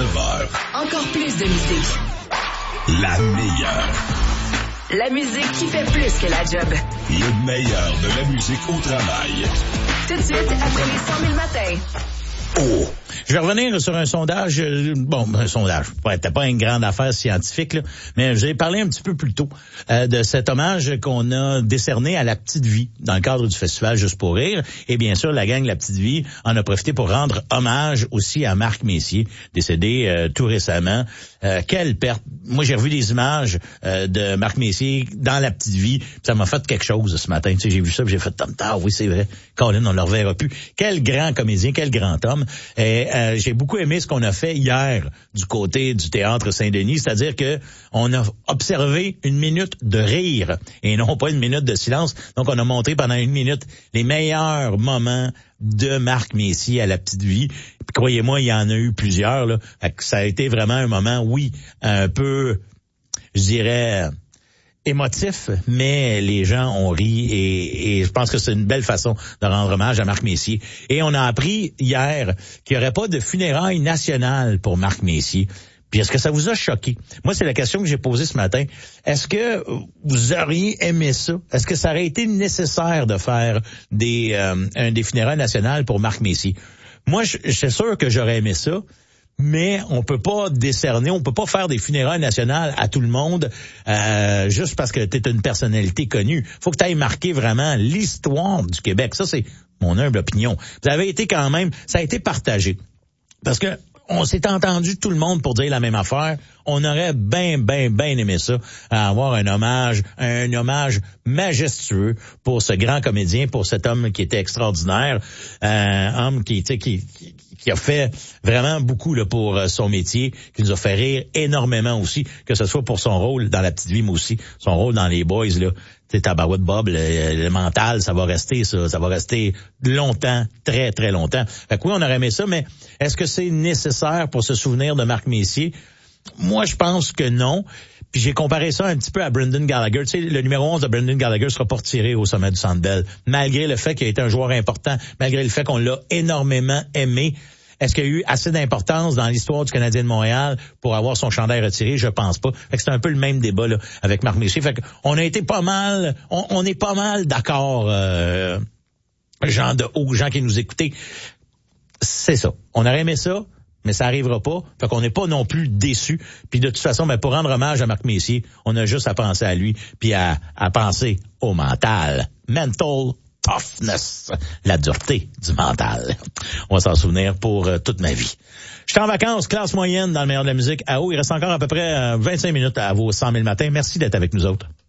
9h. Encore plus de musique. La meilleure. La musique qui fait plus que la job. Le meilleur de la musique au travail. Tout de suite, après les 100 000 matins. Oh! Je vais revenir sur un sondage, un sondage, c'était pas une grande affaire scientifique, là, mais j'ai parlé un petit peu plus tôt de cet hommage qu'on a décerné à La Petite Vie dans le cadre du festival Juste pour rire. Et bien sûr, la gang La Petite Vie en a profité pour rendre hommage aussi à Marc Messier, décédé tout récemment. Quelle perte! Moi, j'ai revu des images de Marc Messier dans La Petite Vie, ça m'a fait quelque chose ce matin. Tu sais, j'ai vu ça, puis j'ai fait oui, c'est vrai. Colin, on ne le reverra plus. Quel grand comédien, quel grand homme. Et j'ai beaucoup aimé ce qu'on a fait hier du côté du Théâtre Saint-Denis, c'est-à-dire que on a observé une minute de rire et non pas une minute de silence. Donc, on a montré pendant une minute les meilleurs moments de Marc Messier à La Petite Vie. Puis, croyez-moi, il y en a eu plusieurs, là. Ça a été vraiment un moment, oui, un peu, je dirais, émotif, mais les gens ont ri et je pense que c'est une belle façon de rendre hommage à Marc Messier. Et on a appris hier qu'il n'y aurait pas de funérailles nationales pour Marc Messier. Puis est-ce que ça vous a choqué? Moi, c'est la question que j'ai posée ce matin. Est-ce que vous auriez aimé ça? Est-ce que ça aurait été nécessaire de faire des funérailles nationales pour Marc Messier? Moi, je suis sûr que j'aurais aimé ça. Mais on peut pas décerner, on peut pas faire des funérailles nationales à tout le monde juste parce que t'es une personnalité connue. Faut que t'ailles marquer vraiment l'histoire du Québec. Ça, c'est mon humble opinion. Ça avait été quand même, ça a été partagé. Parce que on s'est entendu tout le monde pour dire la même affaire. On aurait bien aimé ça, à avoir un hommage majestueux pour ce grand comédien, pour cet homme qui était extraordinaire, un homme qui a fait vraiment beaucoup là pour son métier, qui nous a fait rire énormément aussi, que ce soit pour son rôle dans La Petite Vie, mais aussi son rôle dans Les Boys, là. Tu sais, Tabarouette Bob, le mental, ça va rester longtemps, très, très longtemps. Fait que oui, on aurait aimé ça, mais est-ce que c'est nécessaire pour se souvenir de Marc Messier? Moi, je pense que non. Puis j'ai comparé ça un petit peu à Brendan Gallagher. Tu sais, le numéro 11 de Brendan Gallagher sera pas retiré au sommet du Centre Bell, malgré le fait qu'il a été un joueur important, malgré le fait qu'on l'a énormément aimé. Est-ce qu'il y a eu assez d'importance dans l'histoire du Canadien de Montréal pour avoir son chandail retiré? Je pense pas. Fait que c'est un peu le même débat là avec Marc Messier. Fait qu'on a été pas mal, on est pas mal d'accord, gens qui nous écoutaient. C'est ça. On aurait aimé ça, mais ça arrivera pas. Fait qu'on n'est pas non plus déçus. Puis de toute façon, pour rendre hommage à Marc Messier, on a juste à penser à lui, puis à penser au mental. Mental toughness, la dureté du mental. On va s'en souvenir pour toute ma vie. J'étais en vacances, classe moyenne dans le meilleur de la musique à haut. Il reste encore à peu près 25 minutes à vos 100 000 matins. Merci d'être avec nous autres.